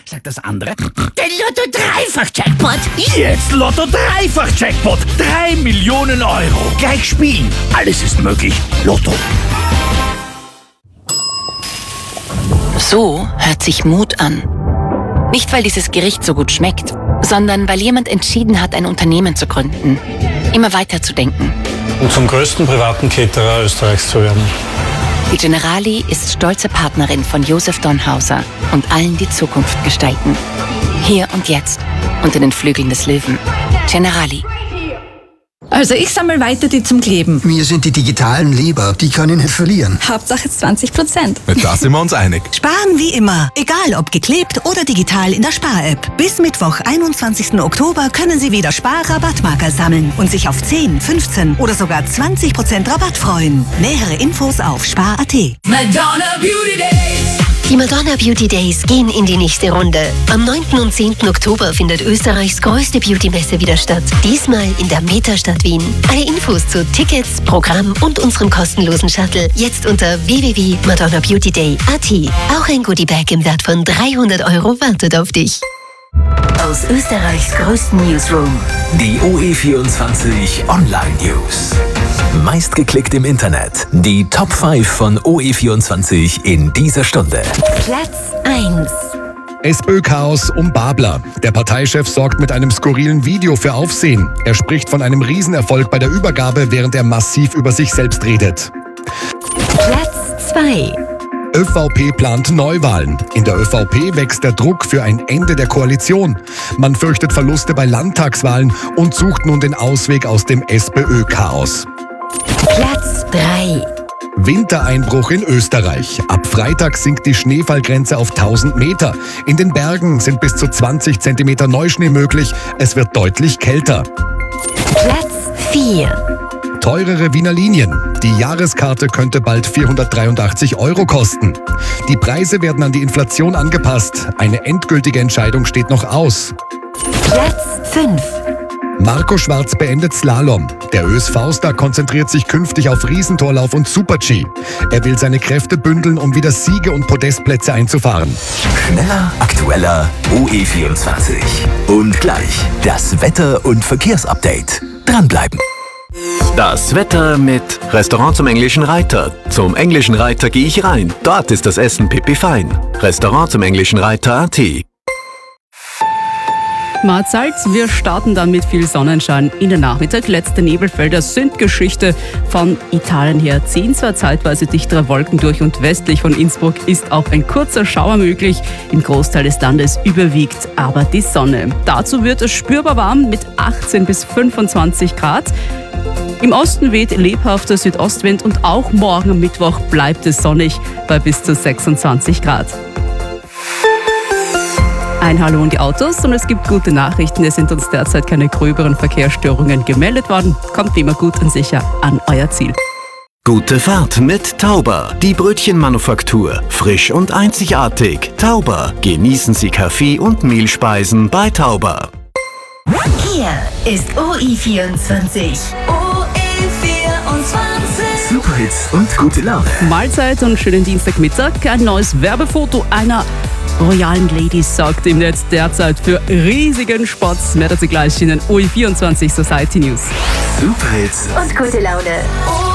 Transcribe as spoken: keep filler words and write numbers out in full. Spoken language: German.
Sagt das andere. Der Lotto-Dreifach-Jackpot. Jetzt Lotto-Dreifach-Jackpot. Drei Millionen Euro. Gleich spielen. Alles ist möglich. Lotto. So hört sich Mut an. Nicht, weil dieses Gericht so gut schmeckt, sondern weil jemand entschieden hat, ein Unternehmen zu gründen. Immer weiter zu denken. Und zum größten privaten Caterer Österreichs zu werden. Die Generali ist stolze Partnerin von Josef Donhauser und allen, die Zukunft gestalten. Hier und jetzt, unter den Flügeln des Löwen. Generali. Also ich sammle weiter die zum Kleben. Mir sind die digitalen lieber, die kann ich nicht verlieren. Hauptsache zwanzig Prozent. Da sind wir uns einig. Sparen wie immer, egal ob geklebt oder digital in der Spar-App. Bis Mittwoch, einundzwanzigsten Oktober können Sie wieder Spar-Rabattmarker sammeln und sich auf zehn, fünfzehn oder sogar zwanzig Prozent Rabatt freuen. Nähere Infos auf spar punkt at. Madonna Beauty Days. Die Madonna Beauty Days gehen in die nächste Runde. Am neunten und zehnten Oktober findet Österreichs größte Beauty-Messe wieder statt. Diesmal in der Metastadt Wien. Alle Infos zu Tickets, Programm und unserem kostenlosen Shuttle jetzt unter w w w punkt madonna beauty day punkt a t. Auch ein Goodiebag im Wert von dreihundert Euro wartet auf dich. Aus Österreichs größten Newsroom. Die O E vierundzwanzig Online News. Meistgeklickt im Internet. Die Top fünf von O E vierundzwanzig in dieser Stunde. Platz eins. SPÖ-Chaos um Babler. Der Parteichef sorgt mit einem skurrilen Video für Aufsehen. Er spricht von einem Riesenerfolg bei der Übergabe, während er massiv über sich selbst redet. Platz zwei. ÖVP plant Neuwahlen. In der ÖVP wächst der Druck für ein Ende der Koalition. Man fürchtet Verluste bei Landtagswahlen und sucht nun den Ausweg aus dem SPÖ-Chaos. Platz drei. Wintereinbruch in Österreich. Ab Freitag sinkt die Schneefallgrenze auf tausend Meter. In den Bergen sind bis zu zwanzig Zentimeter Neuschnee möglich. Es wird deutlich kälter. Platz vier. Teurere Wiener Linien. Die Jahreskarte könnte bald vierhundertdreiundachtzig Euro kosten. Die Preise werden an die Inflation angepasst. Eine endgültige Entscheidung steht noch aus. Platz fünf. Marco Schwarz beendet Slalom. Der Ö S V-Star konzentriert sich künftig auf Riesentorlauf und Super-G. Er will seine Kräfte bündeln, um wieder Siege und Podestplätze einzufahren. Schneller, aktueller, O E vierundzwanzig. Und gleich das Wetter- und Verkehrsupdate. Dranbleiben. Das Wetter mit Restaurant zum Englischen Reiter. Zum Englischen Reiter gehe ich rein. Dort ist das Essen pipi fein. Restaurant zum Englischen Reiter punkt a t. Mahlzeit, wir starten dann mit viel Sonnenschein in den Nachmittag. Letzte Nebelfelder sind Geschichte. Von Italien her ziehen zwar zeitweise dichtere Wolken durch und westlich von Innsbruck ist auch ein kurzer Schauer möglich. Im Großteil des Landes überwiegt aber die Sonne. Dazu wird es spürbar warm mit achtzehn bis fünfundzwanzig Grad. Im Osten weht lebhafter Südostwind und auch morgen am Mittwoch bleibt es sonnig bei bis zu sechsundzwanzig Grad. Ein Hallo an die Autos und es gibt gute Nachrichten. Es sind uns derzeit keine gröberen Verkehrsstörungen gemeldet worden. Kommt wie immer gut und sicher an euer Ziel. Gute Fahrt mit Tauber, die Brötchenmanufaktur. Frisch und einzigartig. Tauber. Genießen Sie Kaffee und Mehlspeisen bei Tauber. Hier ist O E vierundzwanzig. O E vierundzwanzig. Superhits und gute Laune. Mahlzeit und schönen Dienstagmittag. Ein neues Werbefoto einer royalen Lady sorgt im Netz derzeit für riesigen Spots. Mehr dazu gleich in den O E vierundzwanzig Society News. Superhits und gute Laune.